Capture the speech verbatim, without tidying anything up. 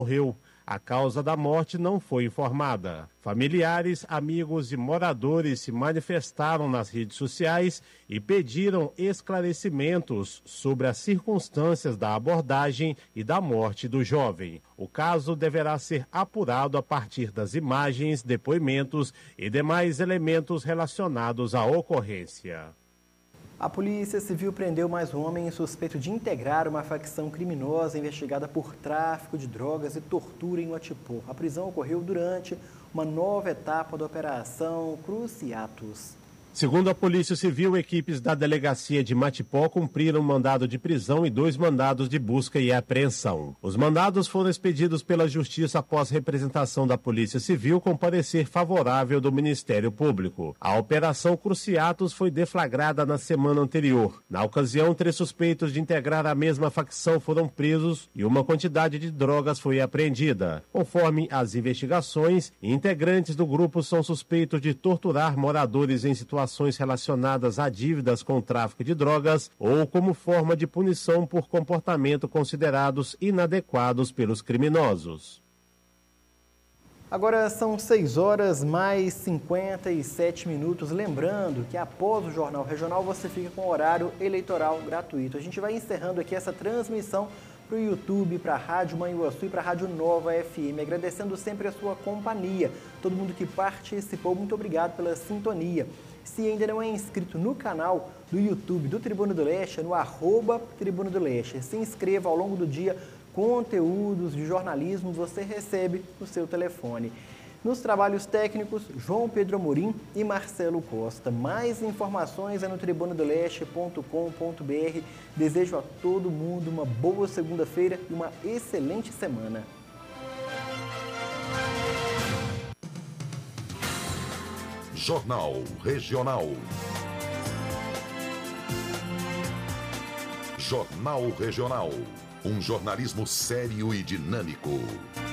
morreu. A causa da morte não foi informada. Familiares, amigos e moradores se manifestaram nas redes sociais e pediram esclarecimentos sobre as circunstâncias da abordagem e da morte do jovem. O caso deverá ser apurado a partir das imagens, depoimentos e demais elementos relacionados à ocorrência. A Polícia Civil prendeu mais um homem suspeito de integrar uma facção criminosa investigada por tráfico de drogas e tortura em Matipó. A prisão ocorreu durante uma nova etapa da Operação Cruciatus. Segundo a Polícia Civil, equipes da Delegacia de Matipó cumpriram um mandado de prisão e dois mandados de busca e apreensão. Os mandados foram expedidos pela Justiça após representação da Polícia Civil com parecer favorável do Ministério Público. A Operação Cruciatus foi deflagrada na semana anterior. Na ocasião, três suspeitos de integrar a mesma facção foram presos e uma quantidade de drogas foi apreendida. Conforme as investigações, integrantes do grupo são suspeitos de torturar moradores em situações relacionadas a dívidas com tráfico de drogas ou como forma de punição por comportamento considerados inadequados pelos criminosos. Agora são seis horas mais cinquenta e sete minutos. Lembrando que após o Jornal Regional você fica com horário eleitoral gratuito. A gente vai encerrando aqui essa transmissão para o YouTube, para a Rádio Manhuaçu e para a Rádio Nova F M. Agradecendo sempre a sua companhia. Todo mundo que participou, muito obrigado pela sintonia. Se ainda não é inscrito no canal do YouTube do Tribuna do Leste, no arroba Tribuna do Leste. Se inscreva. Ao longo do dia, conteúdos de jornalismo você recebe no seu telefone. Nos trabalhos técnicos, João Pedro Amorim e Marcelo Costa. Mais informações é no tribuna do leste ponto com ponto br. Desejo a todo mundo uma boa segunda-feira e uma excelente semana. Jornal Regional. Jornal Regional. Um jornalismo sério e dinâmico.